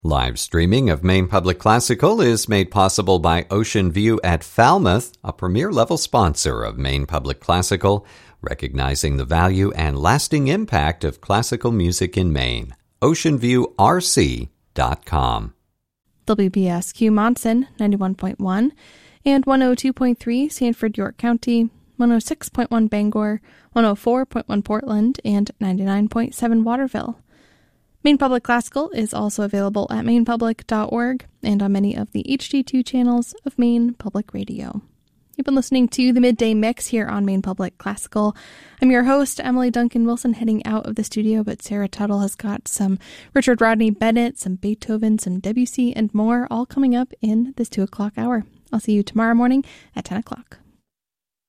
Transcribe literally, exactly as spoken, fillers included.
Live streaming of Maine Public Classical is made possible by Ocean View at Falmouth, a premier-level sponsor of Maine Public Classical, recognizing the value and lasting impact of classical music in Maine. ocean view r c dot com. W B S Q Monson, ninety-one point one, and one oh two point three Sanford, York County, one oh six point one Bangor, one oh four point one Portland, and ninety-nine point seven Waterville. Maine Public Classical is also available at maine public dot org and on many of the H D two channels of Maine Public Radio. You've been listening to the Midday Mix here on Maine Public Classical. I'm your host, Emily Duncan Wilson, heading out of the studio, but Sarah Tuttle has got some Richard Rodney Bennett, some Beethoven, some Debussy, and more, all coming up in this two o'clock hour. I'll see you tomorrow morning at ten o'clock.